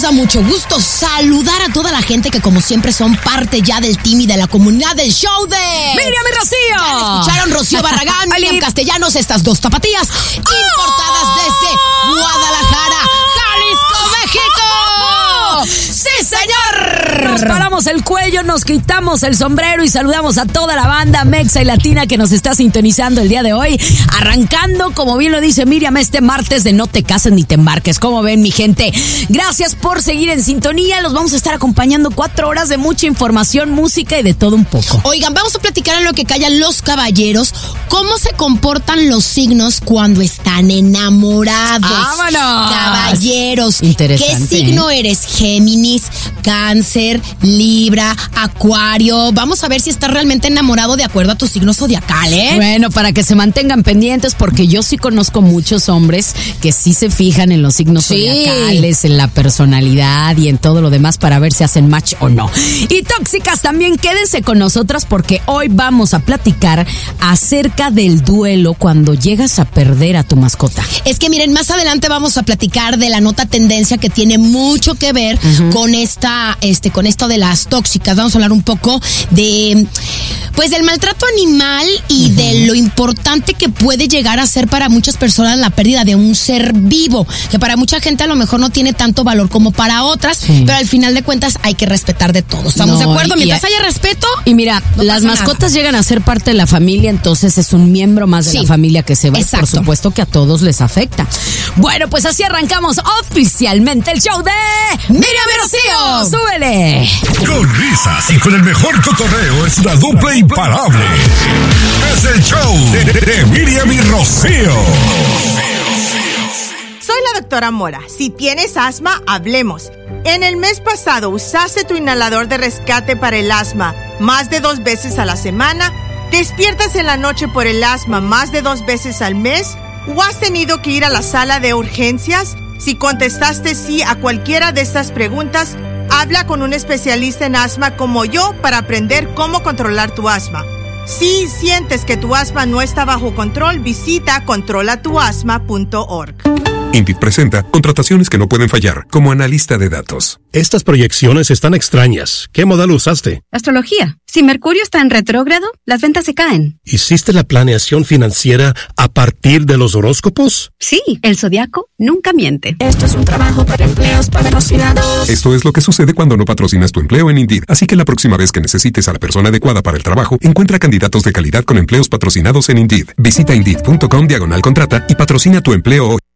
da mucho gusto saludar a toda la gente que como siempre son parte ya del team y de la comunidad del show de... ¡Miriam y Rocío! Ya escucharon, Rocío Barragán, Miriam Castellanos, estas dos tapatías importadas desde Guadalajara, Jalisco, México. ¡Sí, señor! Nos paramos el cuello, nos quitamos el sombrero y saludamos a toda la banda mexa y latina que nos está sintonizando el día de hoy. Arrancando, como bien lo dice Miriam, este martes de No te cases ni te embarques. ¿Cómo ven, mi gente? Gracias por seguir en sintonía. Los vamos a estar acompañando 4 horas de mucha información, música y de todo un poco. Oigan, vamos a platicar en lo que callan los caballeros. ¿Cómo se comportan los signos cuando están enamorados? ¡Vámonos! Caballeros. Interesante. ¿Qué signo eres? Géminis, Cáncer, Libra, Acuario. Vamos a ver si estás realmente enamorado de acuerdo a tu signo zodiacal, ¿eh? Bueno, para que se mantengan pendientes, porque yo sí conozco muchos hombres que sí se fijan en los signos zodiacales, en la personalidad y en todo lo demás para ver si hacen match o no. Y tóxicas también, quédense con nosotras porque hoy vamos a platicar acerca del duelo cuando llegas a perder a tu mascota. Es que miren, más adelante vamos a platicar de la nota tendencia que tiene mucho que ver con con esto de las tóxicas. Vamos a hablar un poco de, pues, del maltrato animal y de lo importante que puede llegar a ser para muchas personas la pérdida de un ser vivo, que para mucha gente a lo mejor no tiene tanto valor como para otras, pero al final de cuentas hay que respetar de todo. ¿Estamos de acuerdo? Mientras haya respeto. Y mira, las mascotas llegan a ser parte de la familia, entonces es un miembro más de la familia que se va. Exacto. Y por supuesto que a todos les afecta. Bueno, pues así arrancamos oficialmente el show de Miriam y Rocío. ¡Súbele! Con risas y con el mejor cotorreo es la dupla imparable. Es el show de Miriam y Rocío. Soy la doctora Mora. Si tienes asma, hablemos. En el mes pasado, ¿usaste tu inhalador de rescate para el asma más de 2 veces a la semana? ¿Despiertas en la noche por el asma más de 2 veces al mes? ¿O has tenido que ir a la sala de urgencias? Si contestaste sí a cualquiera de estas preguntas, habla con un especialista en asma como yo para aprender cómo controlar tu asma. Si sientes que tu asma no está bajo control, visita controlatuasma.org. INDIT presenta contrataciones que no pueden fallar, como analista de datos. Estas proyecciones están extrañas. ¿Qué modelo usaste? Astrología. Si Mercurio está en retrógrado, las ventas se caen. ¿Hiciste la planeación financiera a partir de los horóscopos? Sí, el zodiaco nunca miente. Esto es un trabajo para empleos patrocinados. Esto es lo que sucede cuando no patrocinas tu empleo en Indeed. Así que la próxima vez que necesites a la persona adecuada para el trabajo, encuentra candidatos de calidad con empleos patrocinados en Indeed. Visita Indeed.com/contrata y patrocina tu empleo hoy.